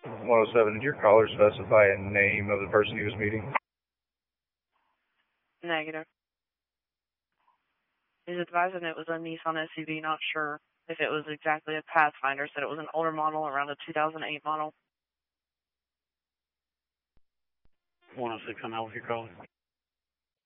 107, did your caller specify a name of the person he was meeting? Negative. He's advising it was a Nissan SUV, not sure if it was exactly a Pathfinder. Said it was an older model, around a 2008 model. 106, I'm out with your caller.